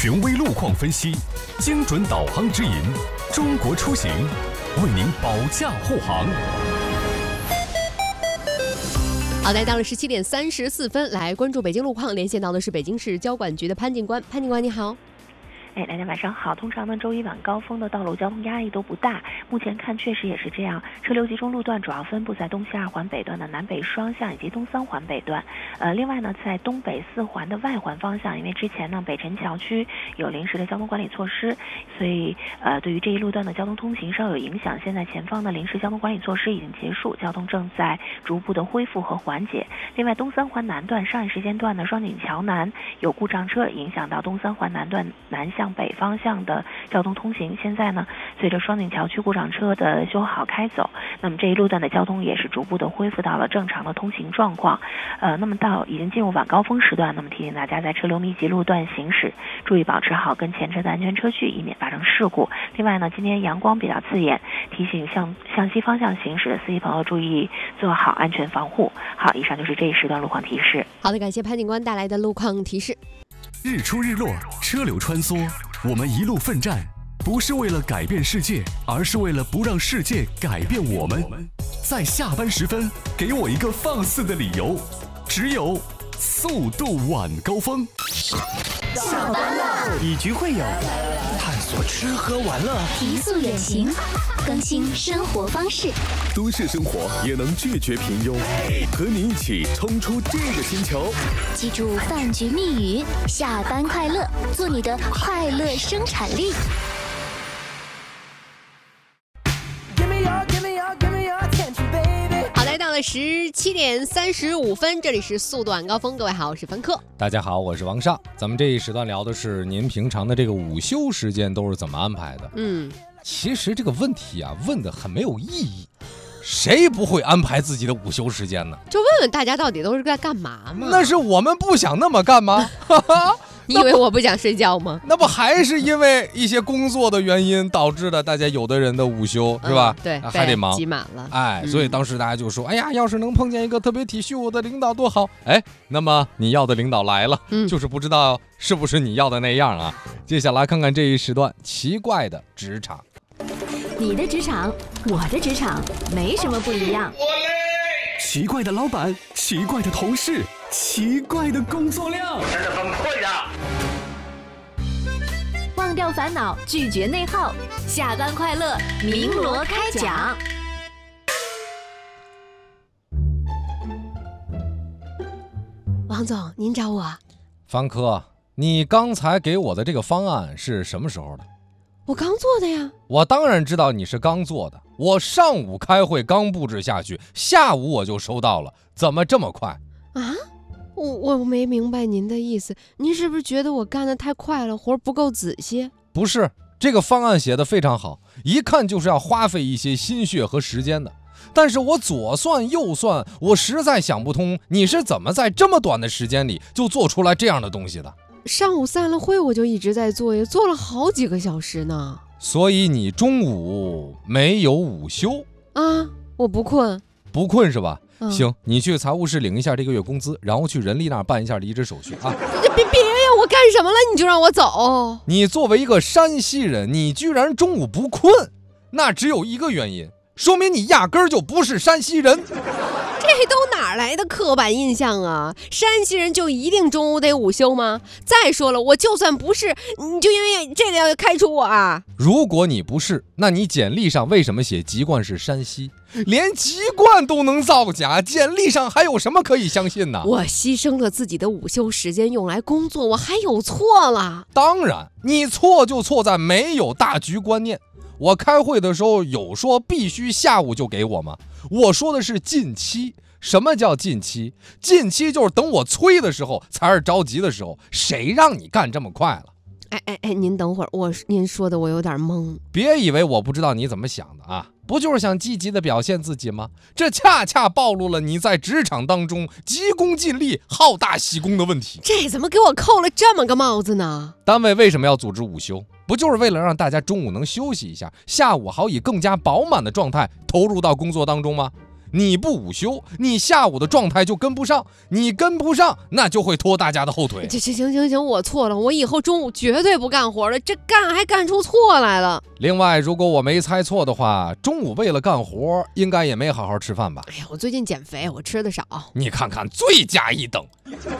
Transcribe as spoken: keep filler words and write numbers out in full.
权威路况分析，精准导航指引，中国出行为您保驾护航。 好，来到了十七点三十四分，来关注北京路况，连线到的是北京市交管局的潘警官。潘警官你好。 哎，大家晚上好。通常呢，周一晚高峰的道路交通压力都不大，目前看确实也是这样。车流集中路段主要分布在东西二环北段的南北双向以及东三环北段。呃，另外呢，在东北四环的外环方向，因为之前呢北辰桥区有临时的交通管理措施，所以呃对于这一路段的交通通行稍有影响。现在前方的临时交通管理措施已经结束，交通正在逐步的恢复和缓解。另外，东三环南段上一时间段的双井桥南有故障车，影响到东三环南段南向北方向的交通通行。现在呢，随着双井桥区故障车的修好开走，那么这一路段的交通也是逐步的恢复到了正常的通行状况。呃，那么到已经进入晚高峰时段，那么提醒大家在车流密集路段行驶，注意保持好跟前车的安全车距，以免发生事故。另外呢，今天阳光比较刺眼，提醒向向西方向行驶的司机朋友注意做好安全防护。好，以上就是这一时段路况提示。 好的，感谢潘警官带来的路况提示。 日出日落，车流穿梭，我们一路奋战，不是为了改变世界，而是为了不让世界改变我们。在下班时分，给我一个放肆的理由，只有速度晚高峰。 下班了， 以局会友，探索吃喝玩乐， 提速远行，更新生活方式。 都市生活也能拒绝平庸，和你一起冲出这个星球。 记住饭局密语：下班快乐，做你的快乐生产力。 好，来到了十七点三十五分，这里是速度晚高峰，各位好，我是凡客。 大家好，我是王尚。咱们这一时段聊的是您平常的这个午休时间都是怎么安排的？ 嗯， 其实这个问题啊，问的很没有意义。谁不会安排自己的午休时间呢？ 就问问大家到底都是在干嘛嘛？ 那是我们不想那么干吗？ 你以为我不想睡觉吗？ 那不还是因为一些工作的原因导致的？大家有的人的午休、嗯、是吧？ 对， 还得忙， 挤满了。 哎、 嗯， 所以当时大家就说：“哎呀，要是能碰见一个特别体恤我的领导多好！”哎，那么你要的领导来了，嗯、就是不知道是不是你要的那样啊？接下来看看这一时段奇怪的职场。 你的职场，我的职场，没什么不一样。 奇怪的老板，奇怪的同事，奇怪的工作量，真的崩溃了。 忘掉烦恼，拒绝内耗，下班快乐，鸣锣开讲。 王总，您找我？ 方科，你刚才给我的这个方案是什么时候的？ 我刚做的呀。 我当然知道你是刚做的，我上午开会刚布置下去，下午我就收到了，怎么这么快啊？我我没明白您的意思，您是不是觉得我干得太快了，活不够仔细？ 不是，这个方案写得非常好，一看就是要花费一些心血和时间的。但是我左算右算，我实在想不通，你是怎么在这么短的时间里就做出来这样的东西的？ 上午散了会我就一直在做，也做了好几个小时呢。 所以你中午没有午休啊？我不困。 不困是吧？ 嗯、 行，你去财务室领一下这个月工资，然后去人力那儿办一下离职手续啊！ 别别呀，我干什么了你就让我走？ 你作为一个山西人，你居然中午不困，那只有一个原因，说明你压根儿就不是山西人。 这都哪来的刻板印象啊？山西人就一定中午得午休吗？再说了，我就算不是，你就因为这个要开除我啊？ 如果你不是，那你简历上为什么写籍贯是山西？连籍贯都能造假，简历上还有什么可以相信呢？ 我牺牲了自己的午休时间用来工作，我还有错了？ 当然，你错就错在没有大局观念。我开会的时候有说必须下午就给我吗？我说的是近期。什么叫近期？近期就是等我催的时候才是着急的时候，谁让你干这么快了？ 哎哎哎，您等会儿，我您说的我有点懵。 别以为我不知道你怎么想的啊，不就是想积极的表现自己吗？这恰恰暴露了你在职场当中急功近利、好大喜功的问题。 这怎么给我扣了这么个帽子呢？ 单位为什么要组织午休？不就是为了让大家中午能休息一下，下午好以更加饱满的状态投入到工作当中吗？ 你不午休，你下午的状态就跟不上，你跟不上，那就会拖大家的后腿。 这行行行行，我错了，我以后中午绝对不干活了，这干还干出错来了。 另外，如果我没猜错的话，中午为了干活，应该也没好好吃饭吧？ 哎呀，我最近减肥，我吃的少。 你看看，罪加一等。